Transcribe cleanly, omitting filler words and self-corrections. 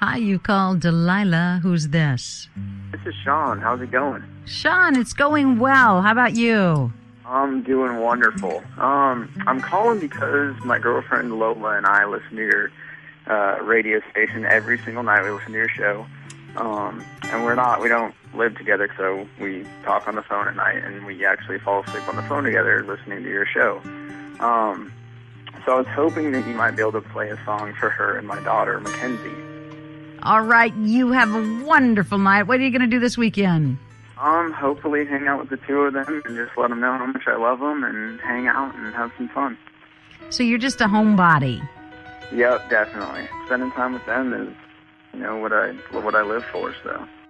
Hi, you called Delilah. Who's this? This is Sean. How's it going? Sean, it's going well. How about you? I'm doing wonderful. I'm calling because my girlfriend Lola and I listen to your radio station every single night. We listen to your show. And we don't live together, so we talk on the phone at night, and we actually fall asleep on the phone together listening to your show. So I was hoping that you might be able to play a song for her and my daughter, Mackenzie. All right, you have a wonderful night. What are you going to do this weekend? Hopefully hang out with the two of them and just let them know how much I love them and hang out and have some fun. So you're just a homebody? Yep, definitely. Spending time with them is, what I live for, so.